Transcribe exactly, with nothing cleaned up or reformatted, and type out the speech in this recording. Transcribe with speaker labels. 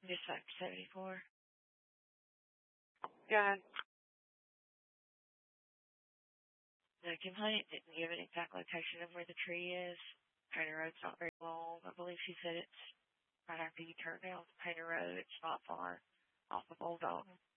Speaker 1: Just like seventy-four.
Speaker 2: Go ahead.
Speaker 1: The complaint didn't give an exact location of where the tree is. Painter Road's not very long. I believe she said it's right after you turn down Painter Road. It's not far off of Old Dalton.